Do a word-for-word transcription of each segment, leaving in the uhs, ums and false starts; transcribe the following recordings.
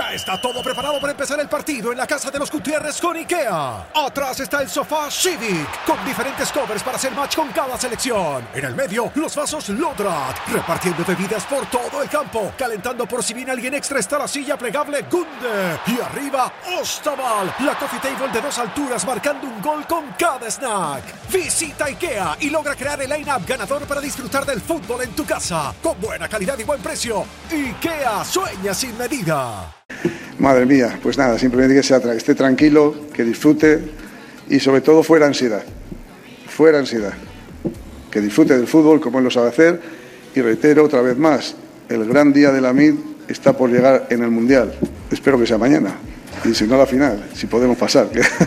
Ya está todo preparado para empezar el partido en la casa de los Gutiérrez con IKEA. Atrás está el sofá Civic, con diferentes covers para hacer match con cada selección. En el medio, los vasos Lodrat, repartiendo bebidas por todo el campo. Calentando por si viene alguien extra está la silla plegable Gunde. Y arriba, Ostaval, la coffee table de dos alturas marcando un gol con cada snack. Visita IKEA y logra crear el line-up ganador para disfrutar del fútbol en tu casa. Con buena calidad y buen precio. IKEA sueña sin medida. Madre mía, pues nada, simplemente que sea, esté tranquilo, que disfrute y sobre todo fuera ansiedad, fuera ansiedad, que disfrute del fútbol como él lo sabe hacer y reitero otra vez más, el gran día de Lamine está por llegar en el Mundial, espero que sea mañana y si no la final, si podemos pasar.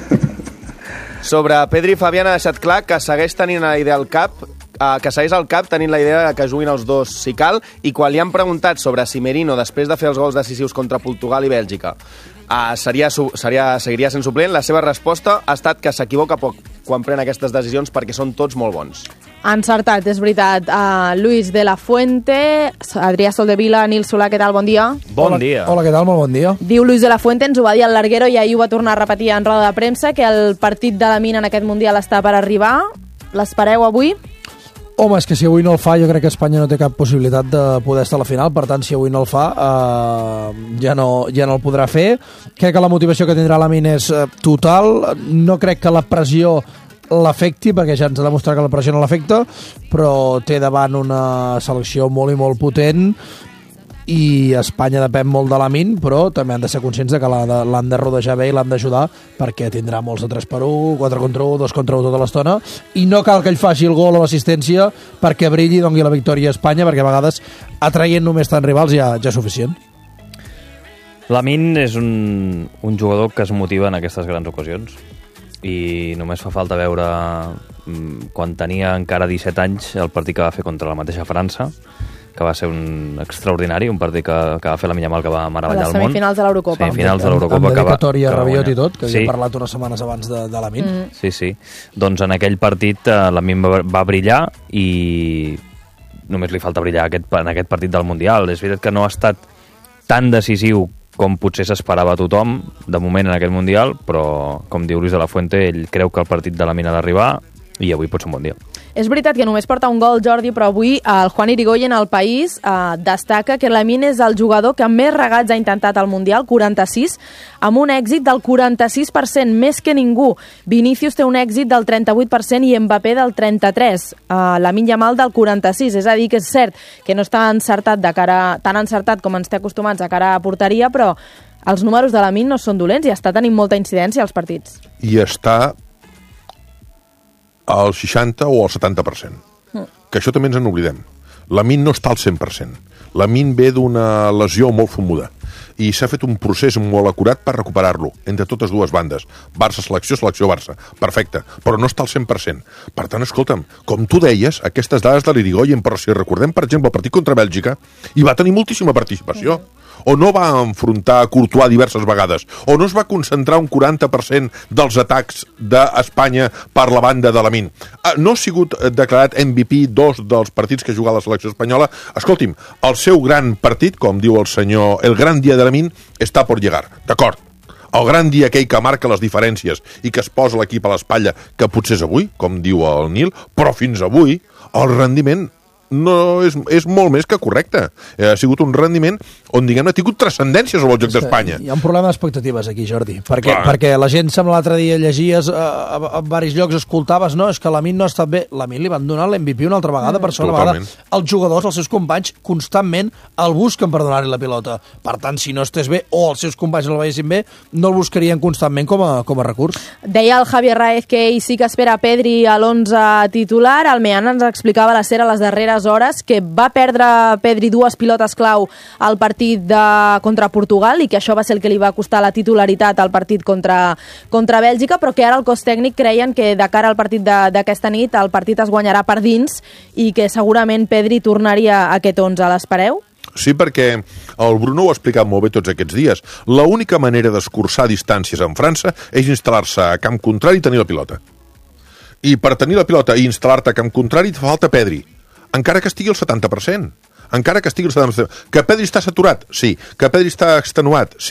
Sobre Pedri i Fabián ha deixat clar que segueix tenint la idea al cap, eh, que segueix al cap tenint la idea que juguin els dos si cal, i quan li han preguntat sobre si Merino, després de fer els gols decisius contra Portugal i Bèlgica, eh, seria, seria, seguiria sent suplent, la seva resposta ha estat que s'equivoca poc quan pren aquestes decisions perquè són tots molt bons. Encertat, és veritat. Uh, Luis de la Fuente, Adrià Soldevila, Nil Solà, què tal? Bon dia. Bon dia. Hola, què tal? Molt bon dia. Diu Luis de la Fuente, ens ho va dir el Larguero i ahir ho va tornar a repetir en roda de premsa, que el partit de Lamine en aquest Mundial està per arribar. L'espereu avui? Home, és que si avui no el fa, jo crec que Espanya no té cap possibilitat de poder estar a la final, per tant, si avui no el fa, eh, ja, no, ja no el podrà fer. Crec que la motivació que tindrà Lamine és eh, total. No crec que la pressió l'afecti, perquè ja ens ha demostrat que la pressió no l'afecta, però té davant una selecció molt i molt potent i Espanya depèn molt de Lamine, però també han de ser conscients de que l'han de rodejar bé i l'han d'ajudar perquè tindrà molts de tres per un, quatre contra un, dos contra un tota l'estona i no cal que ell faci el gol o l'assistència perquè brilli i doni la victòria a Espanya, perquè a vegades atraient només tant rivals ja, ja és suficient. Lamine és un, un jugador que es motiva en aquestes grans ocasions i només fa falta veure quan tenia encara disset anys el partit que va fer contra la mateixa França, que va ser un extraordinari, un partit que, que va fer la Yamal, que va meravellar el món. Les semifinals de l'Eurocopa. Semifinals de l'Eurocopa. Amb dedicatòria a Rabiot i tot, que sí. havia parlat unes setmanes abans de, de Lamine. Mm. Sí, sí. Doncs en aquell partit eh, Lamine va, va brillar i només li falta brillar aquest, en aquest partit del Mundial. És veritat que no ha estat tan decisiu com potser s'esperava tothom, de moment en aquest Mundial, però, com diu Luis de la Fuente, ell creu que el partit de Lamine ha d'arribar i avui pot ser un bon dia. És veritat que només porta un gol, Jordi, però avui el Juan Irigoyen al País eh, destaca que Lamine és el jugador que més regats ha intentat al Mundial, quaranta-sis, amb un èxit del quaranta-sis per cent, més que ningú. Vinícius té un èxit del trenta-vuit per cent i Mbappé del trenta-tres per cent. Uh, Lamine Yamal del quaranta-sis, és a dir, que és cert que no està encertat de cara, tan encertat com ens té acostumats a cara a porteria, però els números de Lamine no són dolents i està tenint molta incidència als partits. I està al seixanta o al setanta per cent. Mm. Que això també ens en oblidem. Lamine no està al cent per cent. Lamine ve d'una lesió molt fumuda i s'ha fet un procés molt acurat per recuperar-lo entre totes dues bandes. Barça-selecció, selecció-Barça. Perfecte. Però no està al cent per cent. Per tant, escolta'm, com tu deies, aquestes dades de l'Irigoyen, però si recordem, per exemple, el partit contra Bèlgica, hi va tenir moltíssima participació. Mm. O no va enfrontar a Courtois diverses vegades, o no es va concentrar un quaranta per cent dels atacs d'Espanya per la banda de Lamine. No ha sigut declarat M V P dos dels partits que ha jugat la selecció espanyola. Escolti'm, el seu gran partit, com diu el senyor, el gran dia de Lamine, està por llegar, d'acord. El gran dia aquell que marca les diferències i que es posa l'equip a l'espatlla, que potser és avui, com diu el Nil, però fins avui el rendiment no és, és molt més que correcte. Ha sigut un rendiment on, diguem-ne, ha tingut transcendència sobre el joc d'Espanya. Hi ha un problema d'expectatives aquí, Jordi, perquè, perquè la gent sembla l'altre dia llegies a, a, a, a diversos llocs, escoltaves, no, és que Lamine no ha estat bé. Lamine li van donar l'M V P una altra vegada, mm. per segona vegada. Els jugadors, els seus companys, constantment el busquen per donar-li la pilota. Per tant, si no estés bé, o els seus companys no el veiessin bé, no el buscarien constantment com a, com a recurs. Deia el Javier Raez que ell sí que espera Pedri a l'onze titular. El Mean ens explicava la cera a les darreres hores que va perdre Pedri dues pilotes clau al partit de, contra Portugal i que això va ser el que li va costar la titularitat al partit contra, contra Bèlgica, però que ara el cos tècnic creien que de cara al partit d'aquesta nit el partit es guanyarà per dins i que segurament Pedri tornaria a aquest onze. L'espereu? Sí, perquè el Bruno ho ha explicat molt bé tots aquests dies. L'única manera d'escurçar distàncies en França és instal·lar-se a camp contrari i tenir la pilota. I per tenir la pilota i instal·lar-te a camp contrari fa falta Pedri, encara que estigui al setanta per cent. Encara que estigui al setanta per cent. Que Pedri està saturat? Sí. Que Pedri està extenuat? Sí.